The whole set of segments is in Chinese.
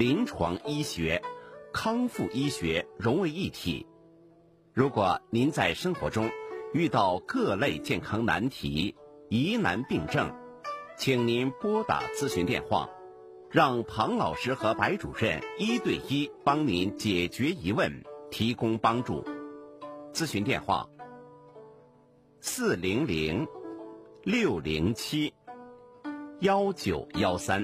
临床医学、康复医学融为一体。如果您在生活中遇到各类健康难题、疑难病症，请您拨打咨询电话，让庞老师和白主任1对1帮您解决疑问，提供帮助。咨询电话400-607-1913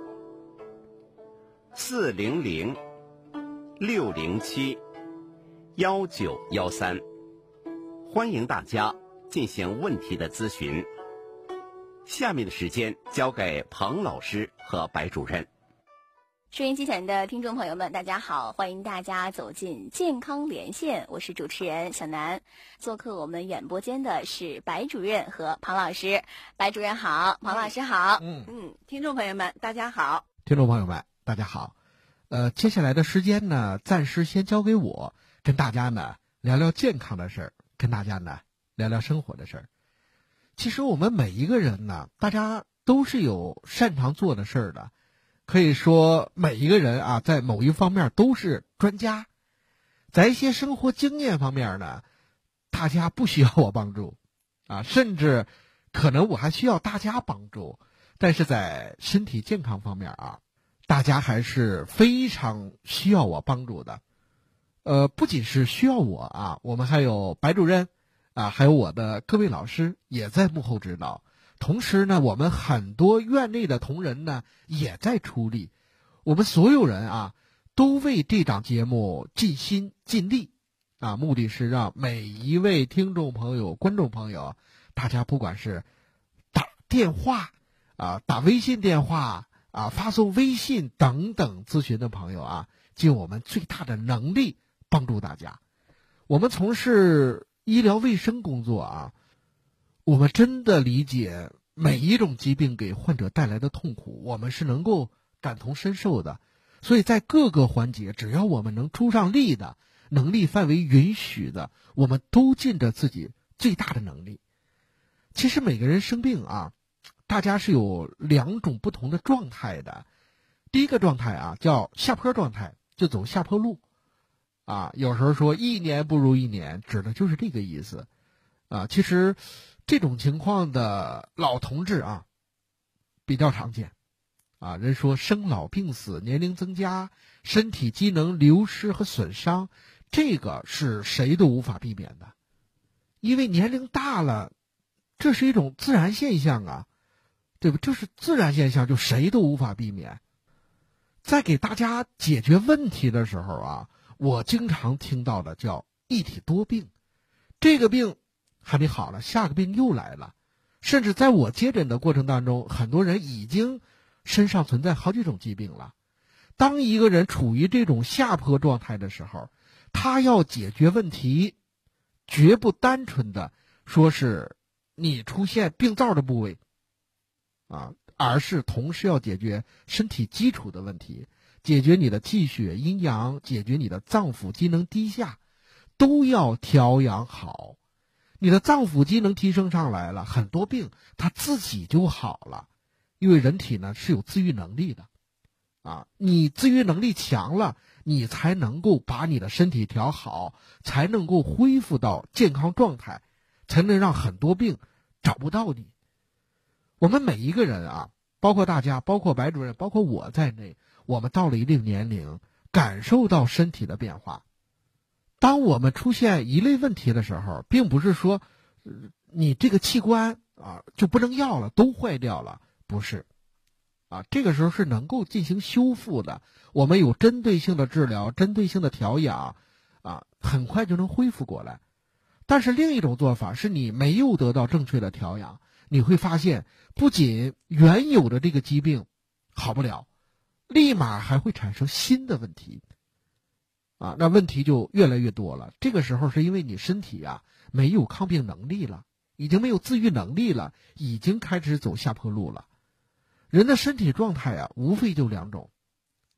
400-607-1913，欢迎大家进行问题的咨询。下面的时间交给庞老师和白主任。 收音机前的听众朋友们，大家好，欢迎大家走进健康连线，我是主持人小南。做客我们演播间的是白主任和庞老师。白主任好，庞老师好。 听众朋友们大家好。 听众朋友们大家好。接下来的时间呢，暂时先交给我，跟大家呢聊聊健康的事儿，跟大家呢聊聊生活的事儿。其实我们每一个人呢，大家都是有擅长做的事儿的，可以说每一个人啊，在某一方面都是专家。在一些生活经验方面呢，大家不需要我帮助啊，甚至可能我还需要大家帮助。但是在身体健康方面啊，大家还是非常需要我帮助的。不仅是需要我啊，我们还有白主任啊，还有我的各位老师也在幕后指导。同时呢，我们很多院内的同仁呢也在出力。我们所有人啊，都为这档节目尽心尽力啊，目的是让每一位听众朋友、观众朋友，大家不管是打电话啊、打微信电话啊、发送微信等等咨询的朋友啊，尽我们最大的能力帮助大家。我们从事医疗卫生工作啊，我们真的理解每一种疾病给患者带来的痛苦，我们是能够感同身受的。所以在各个环节，只要我们能出上力的，能力范围允许的，我们都尽着自己最大的能力。其实每个人生病啊，大家是有2种不同的状态的。第一个状态啊，叫下坡状态，就走下坡路啊。有时候说1年不如1年，指的就是这个意思啊。其实这种情况的老同志啊，比较常见啊。人说生老病死、年龄增加、身体机能流失和损伤，这个是谁都无法避免的。因为年龄大了，这是一种自然现象啊，对吧？这是自然现象，就谁都无法避免。在给大家解决问题的时候啊，我经常听到的叫一体多病，这个病还没好了，下个病又来了。甚至在我接诊的过程当中，很多人已经身上存在好几种疾病了。当一个人处于这种下坡状态的时候，他要解决问题，绝不单纯的说是你出现病灶的部位啊，而是同时要解决身体基础的问题，解决你的气血阴阳，解决你的脏腑机能低下，都要调养好。你的脏腑机能提升上来了，很多病它自己就好了。因为人体呢是有自愈能力的啊，你自愈能力强了，你才能够把你的身体调好，才能够恢复到健康状态，才能让很多病找不到你。我们每一个人啊，包括大家，包括白主任，包括我在内，我们到了一定年龄，感受到身体的变化。当我们出现一类问题的时候，并不是说你这个器官啊就不能要了，都坏掉了，不是啊，这个时候是能够进行修复的。我们有针对性的治疗，针对性的调养啊，很快就能恢复过来。但是另一种做法是你没有得到正确的调养，你会发现不仅原有的这个疾病好不了，立马还会产生新的问题啊，那问题就越来越多了。这个时候是因为你身体啊没有抗病能力了，已经没有自愈能力了，已经开始走下坡路了。人的身体状态啊，无非就2种，